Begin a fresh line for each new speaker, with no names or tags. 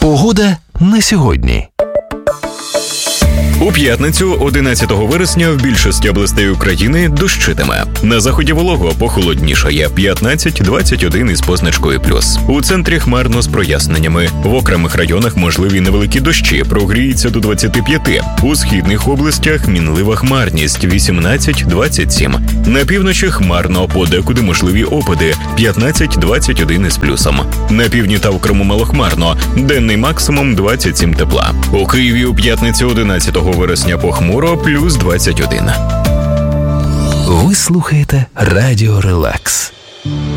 Погода на сьогодні.
У п'ятницю, 11 вересня, в більшості областей України дощитиме. На заході волого похолоднішає 15-21 із позначкою плюс. У центрі хмарно з проясненнями. В окремих районах можливі невеликі дощі, прогріється до 25. У східних областях мінлива хмарність 18-27. На півночі хмарно, подекуди можливі опади 15-21 із плюсом. На півдні та в Криму малохмарно, денний максимум 27 тепла. У Києві у п'ятницю 11 вересня похмуро, плюс 21.
Ви слухаєте Радіо Релакс.